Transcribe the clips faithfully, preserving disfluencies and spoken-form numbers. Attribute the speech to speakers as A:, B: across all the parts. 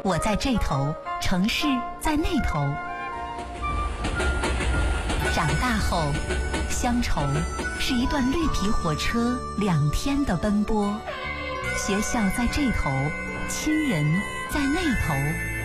A: 我在这头，城市在那头。长大后，乡愁是一段绿皮火车两天的奔波。学校在这头，亲人在那头。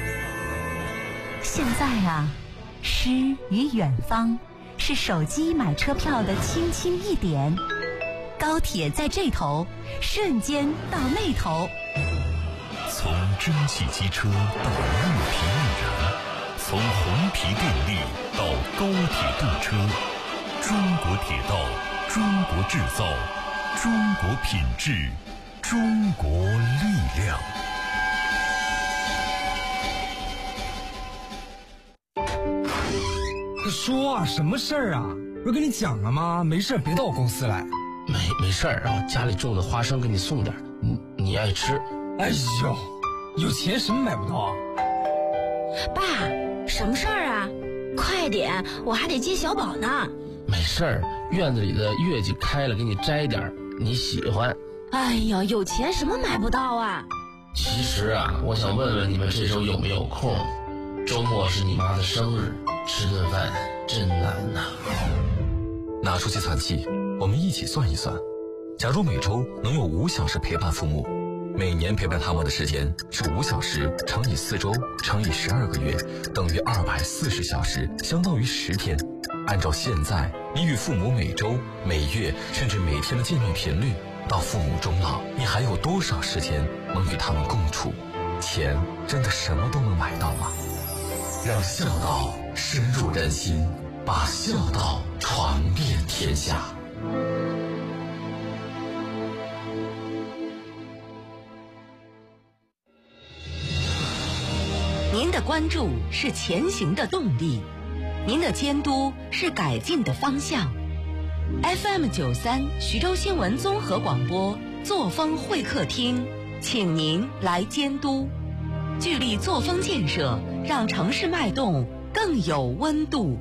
A: 现在啊，诗与远方是手机买车票的轻轻一点。高铁在这头，瞬间到那头。
B: 从蒸汽机车到绿皮梦然，从红皮电力到高铁动车，中国铁道，中国制造，中国品质，中国力量。
C: 说啊，什么事儿啊？不是跟你讲了吗？没事别到我公司来。
D: 没没事儿啊，家里种的花生给你送点，你你爱吃。
C: 哎呦，有钱什么买不到啊？
E: 爸，什么事儿啊？快点，我还得接小宝呢。
D: 没事儿，院子里的月季开了，给你摘点，你喜欢。
E: 哎呀，有钱什么买不到啊？
D: 其实啊，我想问问你们这周有没有空？周末是你妈的生日，吃顿饭真难呐。
F: 拿出计算器，我们一起算一算。假如每周能有五小时陪伴父母，每年陪伴他们的时间是五小时乘以四周乘以十二个月，等于二百四十小时，相当于十天。按照现在你与父母每周、每月甚至每天的见面频率，到父母终老，你还有多少时间能与他们共处？钱真的什么都能买到吗？让孝道深入人心，把孝道传遍天下。
A: 您的关注是前行的动力，您的监督是改进的方向。F M 九三徐州新闻综合广播作风会客厅，请您来监督，聚力作风建设，让城市脉动更有温度。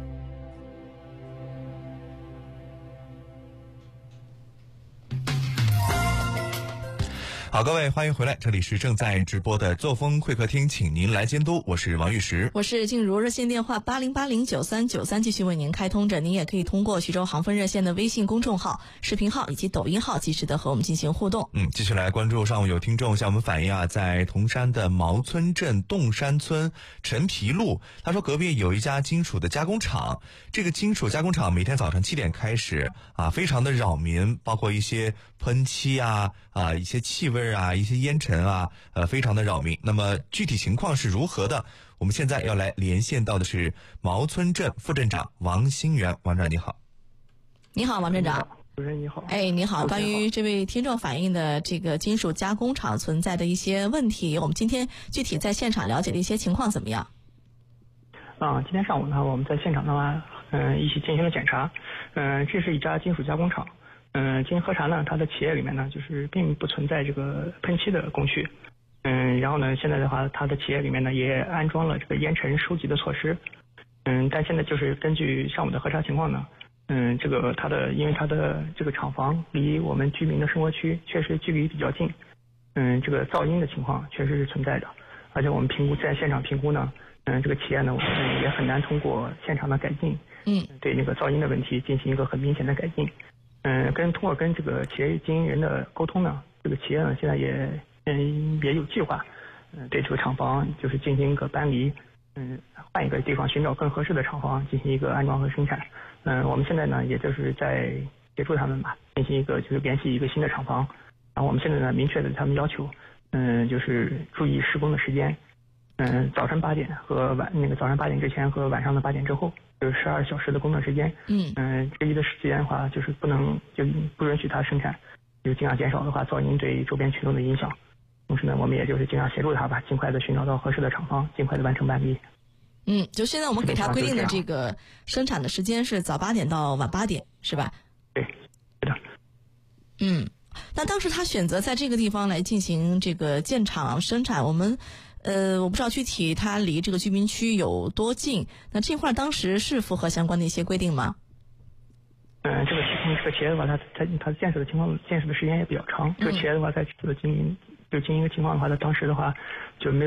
G: 好，各位欢迎回来，这里是正在直播的作风会客厅，请您来监督，我是王玉石，
H: 我是静茹。热线电话八零八零九三九三继续为您开通着，您也可以通过徐州航分热线的微信公众号、视频号以及抖音号及时的和我们进行互动。
G: 嗯，继续来关注。上午有听众向我们反映啊，在铜山的毛村镇洞山村陈皮路，他说隔壁有一家金属的加工厂，这个金属加工厂每天早上七点开始啊，非常的扰民，包括一些喷漆啊啊一些气味啊，一些烟尘啊，呃，非常的扰民。那么具体情况是如何的？我们现在要来连线到的是毛村镇副镇长王新元，王站你好。
H: 你好，王镇长。
I: 主任你好。
H: 哎，你好。关于这位听众反映的这个金属加工厂存在的一些问题，我们今天具体在现场了解的一些情况怎么样？
I: 啊，今天上午呢，我们在现场的话，嗯、呃，一起进行了检查。嗯、呃，这是一家金属加工厂。嗯、呃，进行核查呢，它的企业里面呢，就是并不存在这个喷漆的工序。嗯，然后呢，现在的话，它的企业里面呢也安装了这个烟尘收集的措施。嗯，但现在就是根据上午的核查情况呢，嗯，这个它的因为它的这个厂房离我们居民的生活区确实距离比较近，嗯，这个噪音的情况确实是存在的，而且我们评估在现场评估呢，嗯，这个企业呢，我们也很难通过现场的改进，
H: 嗯，
I: 对那个噪音的问题进行一个很明显的改进。嗯，跟通过跟这个企业经营人的沟通呢，这个企业呢现在也嗯也有计划，嗯，对这个厂房就是进行一个搬离，嗯，换一个地方寻找更合适的厂房进行一个安装和生产。嗯，我们现在呢也就是在协助他们吧，进行一个就是联系一个新的厂房。然后我们现在呢明确的他们要求，嗯，就是注意施工的时间，嗯，早晨八点和晚那个早上八点之前和晚上的八点之后。就是十二小时的工作时间，
H: 嗯
I: 嗯，这一的时间的话，就是不能就不允许它生产，就尽量减少的话噪音对周边群众的影响。同时呢，我们也就是尽量协助他吧，尽快的寻找到合适的厂房，尽快的完成搬离。
H: 嗯，就现在我们给他规定的这个生产的时间是早八点到晚八点，是吧？
I: 对，是的。
H: 嗯，那当时他选择在这个地方来进行这个建厂生产，我们。呃，我不知道具体它离这个居民区有多近，那这块当时是符合相关的一些规定吗？
I: 嗯，这个这个企业的话，它它它建设的情况，建设的时间也比较长。这个企业的话，在这个经营就经营的情况的话，它当时的话就没有。